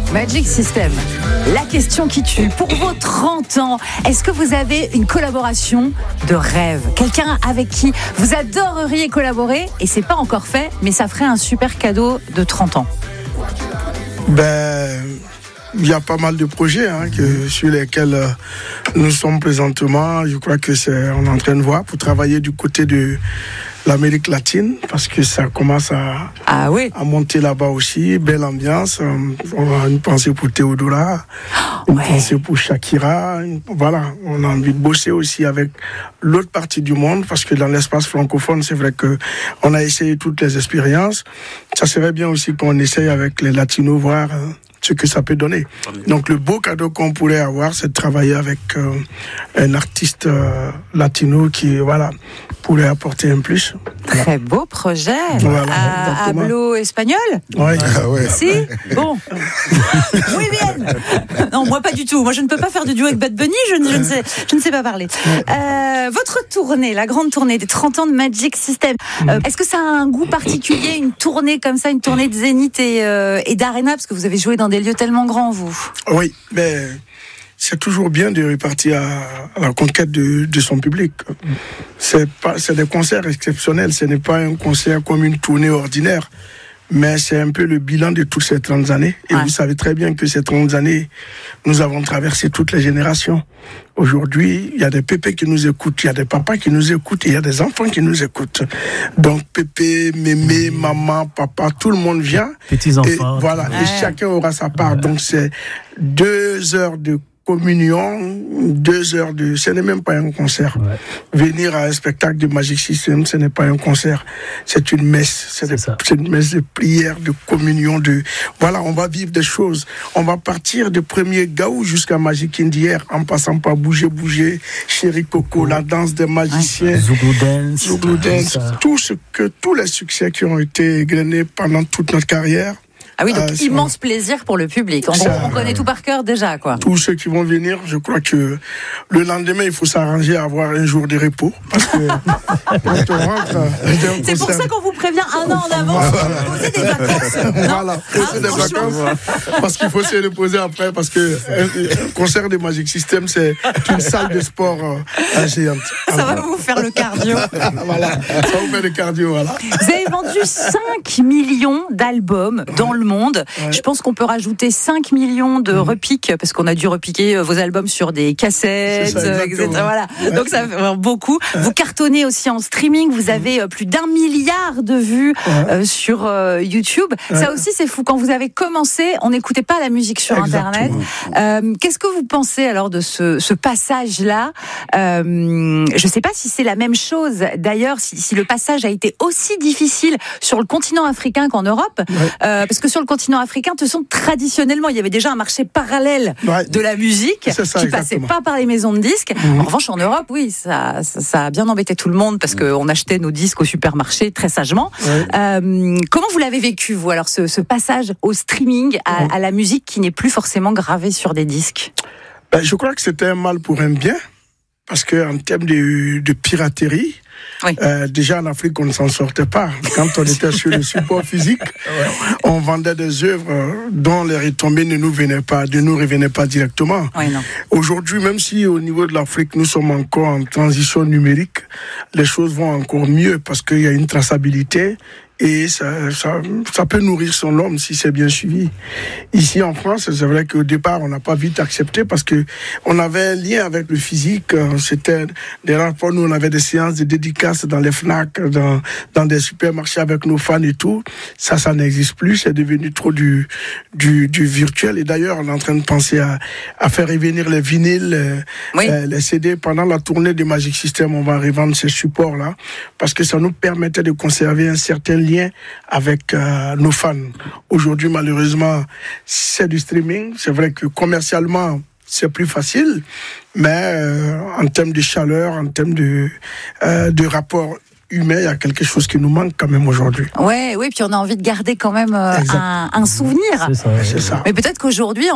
Magic System, la question qui tue. Pour vos 30 ans, est-ce que vous avez une collaboration de rêve? Quelqu'un avec qui vous adoreriez collaborer? Et c'est pas encore fait, mais ça ferait un super cadeau de 30 ans. Il y a pas mal de projets sur lesquels nous sommes présentement. Je crois que on est en train de voir pour travailler du côté de l'Amérique latine, parce que ça commence à monter là-bas aussi. Belle ambiance. On a une pensée pour Théodora, une pensée pour Shakira. Voilà, on a envie de bosser aussi avec l'autre partie du monde, parce que dans l'espace francophone, c'est vrai qu'on a essayé toutes les expériences. Ça serait bien aussi qu'on essaye avec les latinos, voir ce que ça peut donner. Donc le beau cadeau qu'on pourrait avoir, c'est de travailler avec un artiste latino qui pourrait apporter un plus. Très beau projet. Hablo espagnol? Oui. Si? Bon. Oui, bien. Non, moi pas du tout. Moi je ne peux pas faire de duo avec Bad Bunny, je ne sais pas parler. Votre tournée, la grande tournée des 30 ans de Magic System, est-ce que ça a un goût particulier, une tournée comme ça, une tournée de Zénith et d'Arena, parce que vous avez joué dans des lieux tellement grands, vous? Oui, mais c'est toujours bien de repartir à la conquête de son public. C'est des concerts exceptionnels, ce n'est pas un concert comme une tournée ordinaire, mais c'est un peu le bilan de toutes ces 30 années. Et vous savez très bien que ces 30 années, nous avons traversé toutes les générations. Aujourd'hui, il y a des pépés qui nous écoutent, il y a des papas qui nous écoutent, et il y a des enfants qui nous écoutent. Donc pépé, mémé, maman, papa, tout le monde vient. Petits-enfants. Et chacun aura sa part. Donc c'est 2 heures de communion, 2 heures ce n'est même pas un concert. Venir à un spectacle de Magic System, ce n'est pas un concert, c'est une messe. C'est une messe de prière, de communion, on va vivre des choses. On va partir du premier Gaou jusqu'à Magic Indière, en passant par Bouger, Chéri Coco, la danse des magiciens, Zouglou Dance, tous les succès qui ont été égrenés pendant toute notre carrière. Ah oui, donc immense plaisir pour le public. On connaît tout par cœur déjà, quoi. Tous ceux qui vont venir, je crois que le lendemain, il faut s'arranger à avoir un jour de repos. Parce que quand on rentre, c'est pour ça qu'on vous prévient un an en avance. Poser des vacances. Poser des vacances. Parce qu'il faut se reposer après. Parce que un concert de Magic System, c'est une salle de sport géante. Ça va vous faire le cardio. Ça va vous faire le cardio, Vous avez vendu 5 millions d'albums dans le monde. Je pense qu'on peut rajouter 5 millions de repiques, parce qu'on a dû repiquer vos albums sur des cassettes, etc. Donc ça fait beaucoup. Vous cartonnez aussi en streaming. Vous avez plus d'1 milliard de vues sur YouTube. Ça aussi, c'est fou. Quand vous avez commencé, on n'écoutait pas la musique sur Internet. Qu'est-ce que vous pensez alors de ce passage-là? Je ne sais pas si c'est la même chose. D'ailleurs, si le passage a été aussi difficile sur le continent africain qu'en Europe, parce que sur le continent africain, traditionnellement, il y avait déjà un marché parallèle de la musique qui passait pas par les maisons de disques. En revanche, en Europe, oui, ça a bien embêté tout le monde, parce qu'on achetait nos disques au supermarché très sagement. Comment vous l'avez vécu, vous, alors, ce passage au streaming, à la musique qui n'est plus forcément gravée sur des disques? Je crois que c'était un mal pour un bien, parce qu'en termes de piraterie, déjà en Afrique, on ne s'en sortait pas. Quand on était sur le support physique, on vendait des œuvres dont les retombées ne nous revenaient pas directement. Aujourd'hui, même si au niveau de l'Afrique, nous sommes encore en transition numérique, les choses vont encore mieux, parce qu'il y a une traçabilité. Et ça peut nourrir son homme si c'est bien suivi. Ici en France, c'est vrai qu'au départ, on n'a pas vite accepté, parce que on avait un lien avec le physique. C'était des rapports, nous on avait des séances de dédicaces dans les FNAC, dans des supermarchés avec nos fans et tout. Ça n'existe plus. C'est devenu trop du virtuel. Et d'ailleurs, on est en train de penser à faire revenir les vinyles, les CD. Pendant la tournée de Magic System, on va revendre ces supports-là, parce que ça nous permettait de conserver un certain lien avec nos fans. Aujourd'hui, malheureusement, c'est du streaming. C'est vrai que commercialement, c'est plus facile, mais en termes de chaleur, en termes de rapport humain, il y a quelque chose qui nous manque quand même aujourd'hui. Oui, puis on a envie de garder quand même un souvenir. C'est ça. Mais peut-être qu'aujourd'hui,